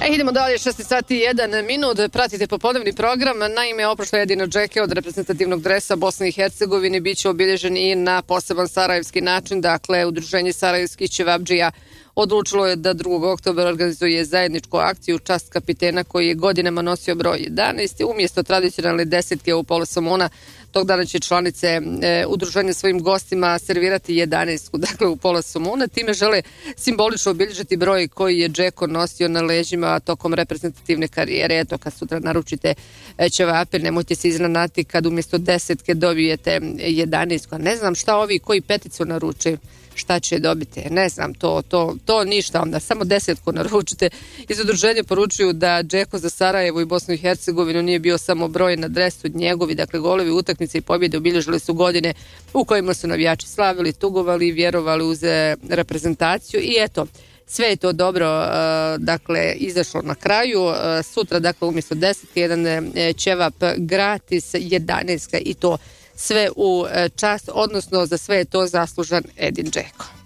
Idemo dalje, 6 sati i 1 minut, pratite popodnevni program. Naime, oprošlo Edina Džeke od reprezentativnog dresa Bosne i Hercegovine biće obilježen i na poseban sarajevski način. Dakle, Udruženje sarajevskih ćevabdžija odlučilo je da 2. oktobra organizuje zajedničku akciju u čast kapitena koji je godinama nosio broj 11. Umjesto tradicionalne desetke u pola Somona, tog dana će članice udruženja svojim gostima servirati 11, dakle u pola Somona. Time žele simbolično obilježiti broj koji je Džeko nosio na leđima tokom reprezentativne karijere. Eto, kad sutra naručite ćevape, nemojte se iznenaditi kad umjesto desetke dobijete 11. Ne znam šta ovi koji peticu naruče, šta će dobiti, ne znam, to ništa, onda samo 10 naručite. Iz udruženja poručuju da Džeko za Sarajevo i Bosnu i Hercegovinu nije bio samo broj na dresu njegovi, dakle golovi, utakmice i pobjede obilježile su godine u kojima su navijači slavili, tugovali, vjerovali uz reprezentaciju i eto, sve je to dobro, dakle, izašlo na kraju. Sutra, dakle, umjesto 10 jedan ćevap gratis, 11 i to sve u čast, odnosno za sve je to zaslužan Edin Džeko.